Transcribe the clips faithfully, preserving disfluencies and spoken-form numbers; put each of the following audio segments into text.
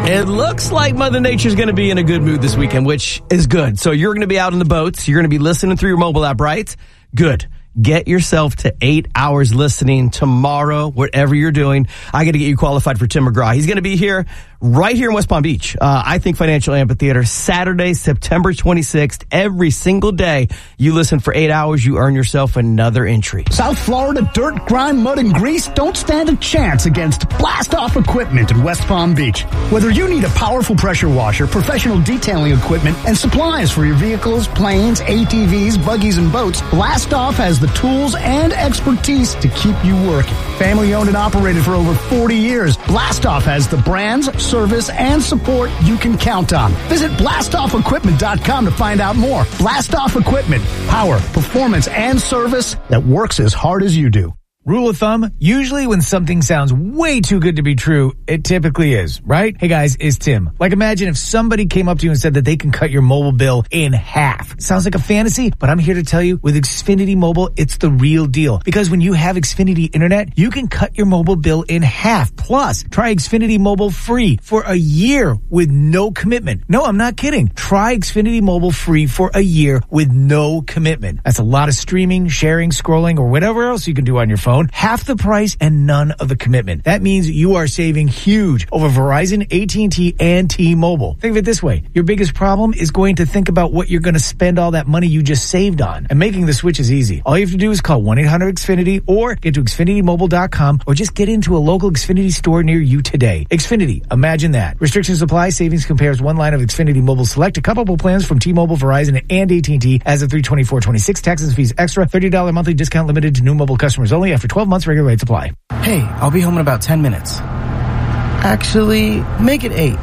It looks like Mother Nature's going to be in a good mood this weekend, which is good. So you're going to be out on the boats. You're going to be listening through your mobile app, right? Good. Get yourself to eight hours listening tomorrow, whatever you're doing. I got to get you qualified for Tim McGraw. He's going to be here right here in West Palm Beach. Uh, I think Financial Amphitheater, Saturday, September twenty-sixth. Every single day, you listen for eight hours, you earn yourself another entry. South Florida dirt, grime, mud, and grease don't stand a chance against blast-off equipment in West Palm Beach. Whether you need a powerful pressure washer, professional detailing equipment, and supplies for your vehicles, planes, A T Vs, buggies, and boats, Blast Off has the tools and expertise to keep you working. Family owned and operated for over forty years, Blast Off has the brands, service, and support you can count on. Visit blast off equipment dot com to find out more. Blast Off Equipment, power, performance, and service that works as hard as you do. Rule of thumb, usually when something sounds way too good to be true, it typically is, right? Hey guys, it's Tim. Like imagine if somebody came up to you and said that they can cut your mobile bill in half. Sounds like a fantasy, but I'm here to tell you with Xfinity Mobile, it's the real deal. Because when you have Xfinity Internet, you can cut your mobile bill in half. Plus, try Xfinity Mobile free for a year with no commitment. No, I'm not kidding. Try Xfinity Mobile free for a year with no commitment. That's a lot of streaming, sharing, scrolling, or whatever else you can do on your phone. Half the price and none of the commitment. That means you are saving huge over Verizon, A T and T, and T-Mobile. Think of it this way. Your biggest problem is going to think about what you're going to spend all that money you just saved on. And making the switch is easy. All you have to do is call one eight hundred X Finity or get to Xfinity Mobile dot com or just get into a local Xfinity store near you today. Xfinity, imagine that. Restrictions apply. Savings compares one line of Xfinity Mobile Select to couplable plans from T-Mobile, Verizon, and A T and T as of three twenty-four twenty-six. Taxes and fees extra. thirty dollars monthly discount limited to new mobile customers only after twelve months. Regular rates apply. Hey, I'll be home in about ten minutes. Actually, make it eight.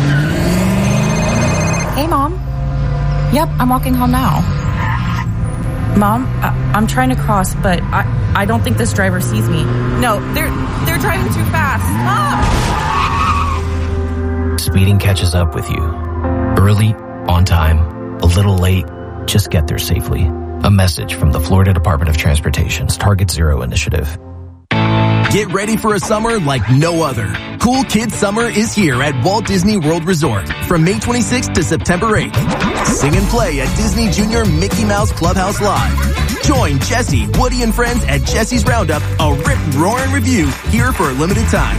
Hey, Mom. Yep, I'm walking home now. Mom, I- I'm trying to cross, but I-, I don't think this driver sees me. No, they're they're driving too fast. Mom! Speeding catches up with you. Early, on time, a little late, just get there safely. A message from the Florida Department of Transportation's Target Zero initiative. Get ready for a summer like no other. Cool Kids Summer is here at Walt Disney World Resort from May twenty-sixth to September eighth. Sing and play at Disney Junior Mickey Mouse Clubhouse Live. Join Jesse, Woody, and friends at Jesse's Roundup, a rip, roaring review here for a limited time.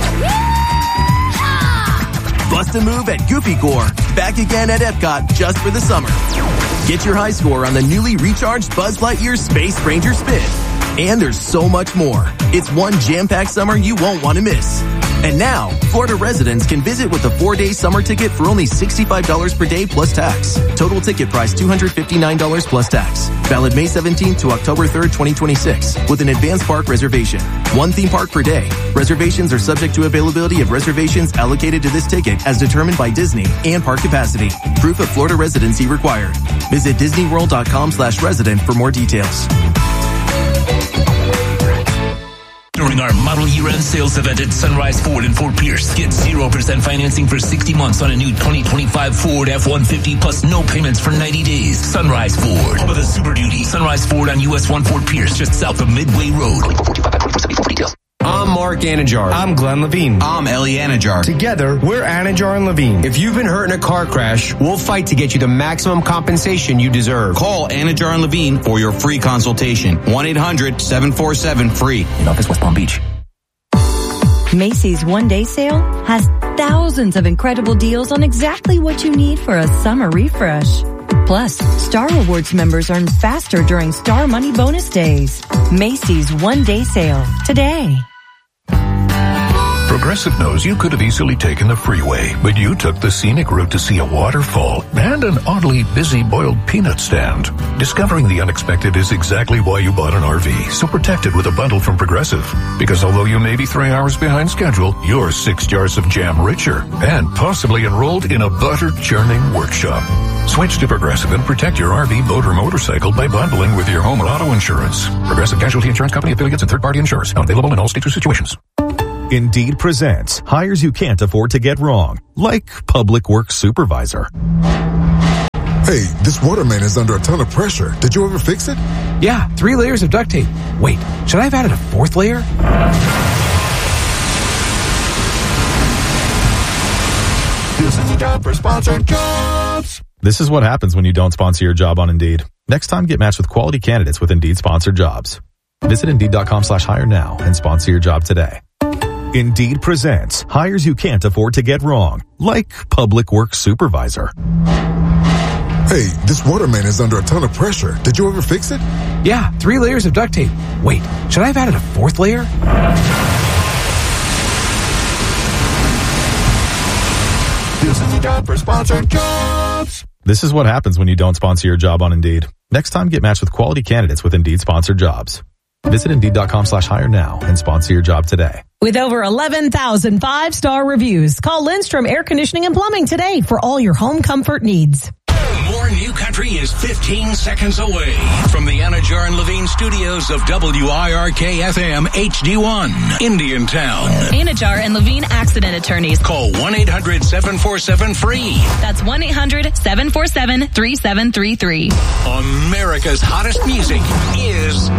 Bust a move at Goofy Corps, back again at Epcot just for the summer. Get your high score on the newly recharged Buzz Lightyear Space Ranger Spin. And there's so much more. It's one jam-packed summer you won't want to miss. And now, Florida residents can visit with a four-day summer ticket for only sixty-five dollars per day plus tax. Total ticket price two hundred fifty-nine dollars plus tax. Valid May seventeenth to October third, twenty twenty-six, with an advanced park reservation. One theme park per day. Reservations are subject to availability of reservations allocated to this ticket as determined by Disney and park capacity. Proof of Florida residency required. Visit disneyworld.com slash resident for more details. During our model year-end sales event at Sunrise Ford in Fort Pierce, get zero percent financing for sixty months on a new twenty twenty-five Ford F one fifty plus no payments for ninety days. Sunrise Ford, home of the Super Duty. Sunrise Ford on U S one Fort Pierce, just south of Midway Road. I'm Mark Anajar. I'm Glenn Levine. I'm Ellie Anajar. Together, we're Anajar and Levine. If you've been hurt in a car crash, we'll fight to get you the maximum compensation you deserve. Call Anajar and Levine for your free consultation. one eight hundred seven four seven free. In office, West Palm Beach. Macy's One Day Sale has thousands of incredible deals on exactly what you need for a summer refresh. Plus, Star Rewards members earn faster during Star Money Bonus Days. Macy's One Day Sale today. Progressive knows you could have easily taken the freeway, but you took the scenic route to see a waterfall and an oddly busy boiled peanut stand. Discovering the unexpected is exactly why you bought an R V, so protect it with a bundle from Progressive. Because although you may be three hours behind schedule, you're six jars of jam richer and possibly enrolled in a butter-churning workshop. Switch to Progressive and protect your R V, boat, or motorcycle by bundling with your home and auto insurance. Progressive Casualty Insurance Company affiliates and third-party insurers. Not available in all states or situations. Indeed presents hires you can't afford to get wrong, like public works supervisor. Hey, this water main is under a ton of pressure. Did you ever fix it? Yeah, three layers of duct tape. Wait, should I have added a fourth layer? a job for sponsored jobs. This is what happens when you don't sponsor your job on Indeed. Next time, get matched with quality candidates with Indeed sponsored jobs. Visit Indeed.com slash hire now and sponsor your job today. Indeed presents hires you can't afford to get wrong, like public works supervisor. Hey, this water main is under a ton of pressure. Did you ever fix it? Yeah, three layers of duct tape. Wait, should I have added a fourth layer? This is a job for sponsored jobs. This is what happens when you don't sponsor your job on Indeed. Next time, get matched with quality candidates with Indeed sponsored jobs. Visit Indeed.com slash hire now and sponsor your job today. With over eleven thousand five-star reviews, call Lindstrom Air Conditioning and Plumbing today for all your home comfort needs. More New Country is fifteen seconds away from the Anajar and Levine studios of W I R K F M H D one, Indiantown. Anajar and Levine accident attorneys. Call one eight hundred seven four seven free. That's one eight hundred seven four seven three seven three three. America's hottest music is